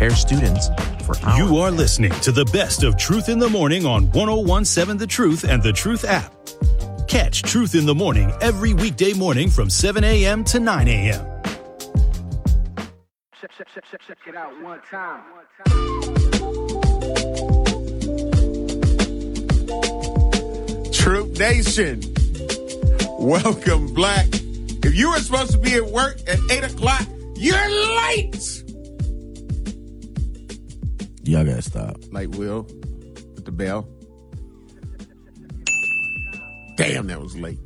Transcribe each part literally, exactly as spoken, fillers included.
prepare students for our You are listening to the best of Truth in the Morning on one oh one point seven The Truth and The Truth app. Catch Truth in the Morning every weekday morning from seven a.m. to nine a.m. Check, check, check, check, check it out one time. Truth Nation, welcome, Black. If you were supposed to be at work at eight o'clock, you're late. Y'all gotta stop. Like Will with the bell. Damn, that was late.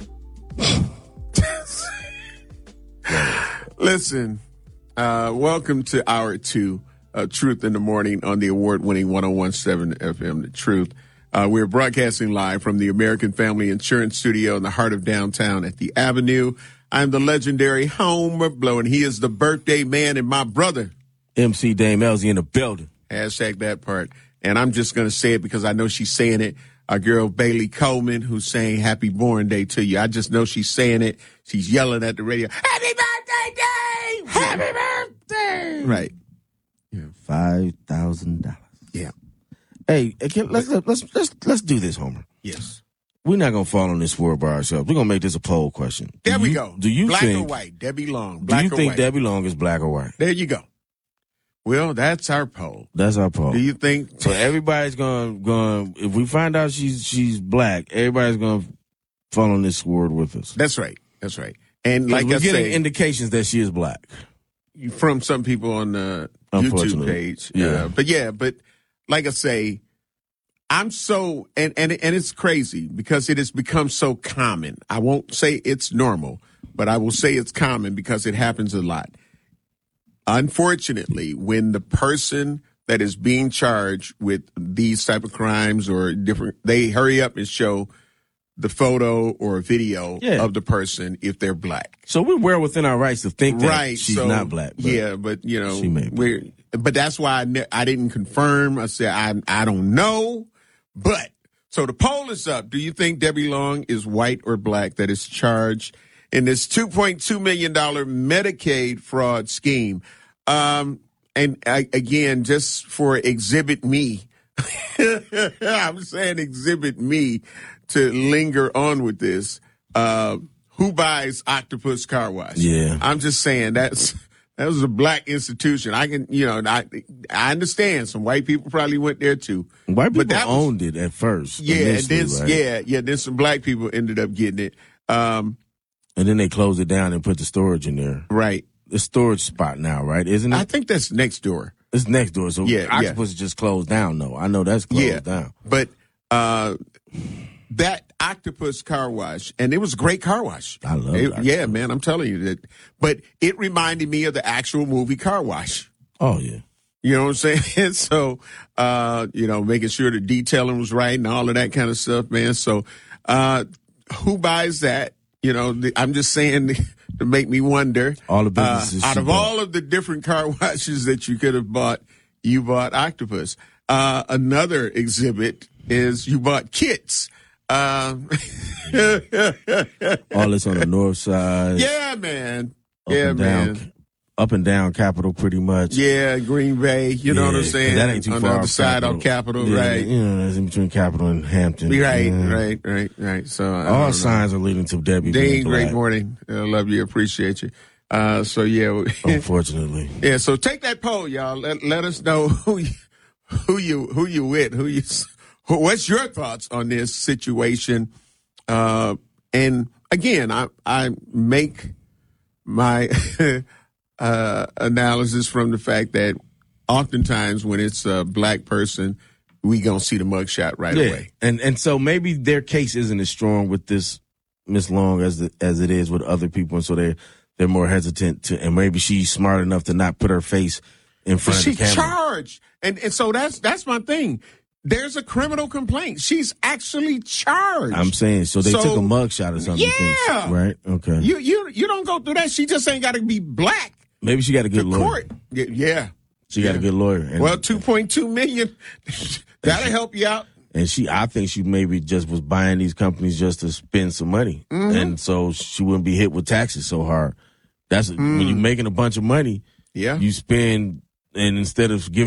Listen, uh, welcome to hour two of Truth in the Morning on the award-winning one oh one point seven F M, The Truth. Uh, we're broadcasting live from the American Family Insurance Studio in the heart of downtown at the Avenue. I'm the legendary Homer Blow, and he is the birthday man and my brother. M C Dame Elsie in the building. Hashtag that part. And I'm just going to say it because I know she's saying it. Our girl Bailey Coleman, who's saying happy born day to you. I just know she's saying it. She's yelling at the radio, happy birthday, Dave! Happy birthday! Right. Yeah. five thousand dollars. Yeah. Hey, can, let's, let's, let's, let's do this, Homer. Yes. We're not going to fall on this sword by ourselves. We're going to make this a poll question. Do There we you, go. Do you black think, or white? Debbie Long. Black do you or think white? Debbie Long is black or white? There you go. Well, that's our poll. That's our poll. Do you think? So everybody's going going. If we find out she's she's black, everybody's going to fall on this sword with us. That's right. That's right. And like we're I getting say, indications that she is black from some people on the YouTube page. Yeah. Uh, but yeah, but like I say, I'm so, and, and, and it's crazy because it has become so common. I won't say it's normal, but I will say it's common because it happens a lot. Unfortunately, when the person that is being charged with these type of crimes or different, they hurry up and show the photo or video yeah. of the person if they're black. So we're well within our rights to think that right, she's so, not black. But yeah, but you know, she may be. we're, but that's why I, ne- I didn't confirm. I said I I don't know, but so the poll is up. Do you think Debbie Long is white or black that is charged in this two point two million dollars Medicaid fraud scheme? Um, and I, again, just for Exhibit Me, I'm saying Exhibit Me to linger on with this. Uh, who buys Octopus Car Wash? Yeah. I'm just saying that's that was a black institution. I can, you know, I I understand some white people probably went there too. White people but that was, owned it at first. Yeah, and then right? yeah, yeah. Then some black people ended up getting it. Um, and then they closed it down and put the storage in there. Right. The storage spot now, right? Isn't it? I think that's next door. It's next door. So yeah, Octopus yeah. just closed down, though. I know that's closed yeah, down. But uh, that Octopus Car Wash, and it was a great car wash. I love it. it. Yeah, man, I'm telling you that. But it reminded me of the actual movie Car Wash. Oh, yeah. You know what I'm saying? So, uh, you know, making sure the detailing was right and all of that kind of stuff, man. So, uh, who buys that? You know, the, I'm just saying to make me wonder. All the businesses uh, out of bought. all of the different car washes that you could have bought, you bought Octopus. Uh, another exhibit is you bought kits. Uh, all this on the north side. Yeah, man. Up yeah, and down, man. Up and down Capitol, pretty much. Yeah, Green Bay. You know yeah, what I'm saying? That ain't too on far the other side of Capitol, yeah, right? You know, it's in between Capitol and Hampton. Right, yeah. right, right, right. So I all signs are leading to Debbie Dean, being black. great morning. I love you. Appreciate you. Uh, so yeah. Unfortunately. Yeah. So take that poll, y'all. Let let us know who you, who you who you with. Who you. Who, what's your thoughts on this situation? Uh, and again, I I make my uh, analysis from the fact that oftentimes when it's a black person, we gonna see the mugshot right yeah. away. And and so maybe their case isn't as strong with this Miss Long as the, as it is with other people, and so they they're more hesitant to. And maybe she's smart enough to not put her face in front She's of the camera. charged, and and so that's that's my thing. There's a criminal complaint. She's actually charged. I'm saying, so they So, took a mugshot or something. yeah. Thinks, right? Okay. You you you don't go through that. She just ain't got to be black. Maybe she got a good to lawyer. Court. Y- Yeah. She yeah. got a good lawyer. And, Well, two point two million. That'll help you out. And she, I think she maybe just was buying these companies just to spend some money, Mhm. and so she wouldn't be hit with taxes so hard. That's Mm. when you're making a bunch of money. Yeah. You spend, and instead of giving